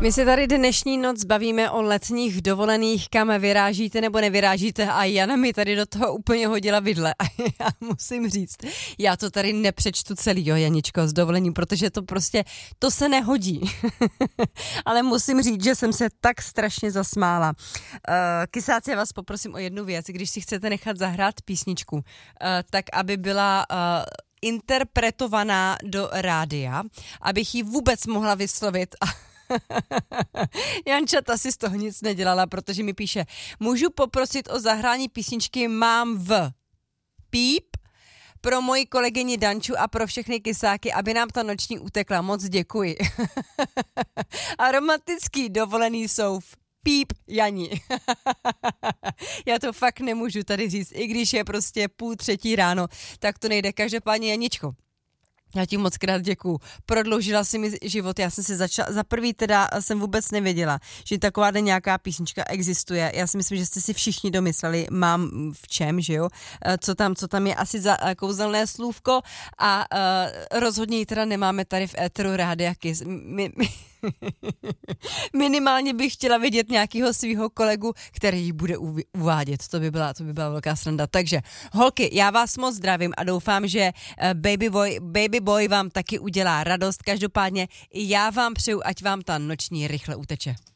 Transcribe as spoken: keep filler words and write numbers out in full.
My se tady dnešní noc bavíme o letních dovolených, kam vyrážíte nebo nevyrážíte a Jana mi tady do toho úplně hodila vidle a já musím říct, já to tady nepřečtu celý, jo, Janičko, s dovolením, protože to prostě, to se nehodí. Ale musím říct, že jsem se tak strašně zasmála. Uh, kysáci, já vás poprosím o jednu věc, když si chcete nechat zahrát písničku, uh, tak aby byla... Uh, interpretovaná do rádia, abych ji vůbec mohla vyslovit a Janča ta si z toho nic nedělala, protože mi píše, můžu poprosit o zahrání písničky Mám v píp pro moji kolegyni Danču a pro všechny kysáky, aby nám ta noční utekla. Moc děkuji. A romantický dovolený jsou v píp Jani. Já to fakt nemůžu tady říct, i když je prostě půl třetí ráno, tak to nejde. Každopádně Janičko, já ti moc krát děkuju. Prodloužila si mi život, já jsem si začala, za prvý teda jsem vůbec nevěděla, že taková nějaká písnička existuje. Já si myslím, že jste si všichni domysleli, mám v čem, že jo, co tam, co tam je asi za kouzelné slůvko a uh, rozhodně ji teda nemáme tady v éteru Rádia Kiss. My, my, minimálně bych chtěla vidět nějakého svého kolegu, který ji bude uvádět. To by byla, to by byla velká sranda. Takže holky, já vás moc zdravím a doufám, že Baby Boy, Baby Boy vám taky udělá radost. Každopádně i já vám přeju, ať vám ta noční rychle uteče.